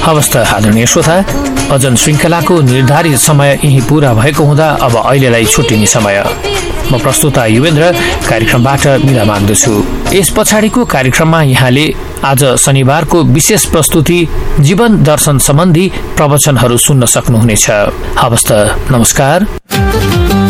हवस् त आदरणीय श्रोता, अजन श्रृङ्खलाको निर्धारित समय यही पूरा भएको हुँदा अब अहिलेलाई छुट्टिने समय। म प्रस्तुता युवेन्द्र कार्यक्रमबाट बिदा माग्दछु। यस पछाडिको कार्यक्रममा यहाँले आज शनिबारको विशेष प्रस्तुति जीवन दर्शन सम्बन्धी प्रवचनहरू सुन्न सक्नुहुनेछ। हवस् त, नमस्कार।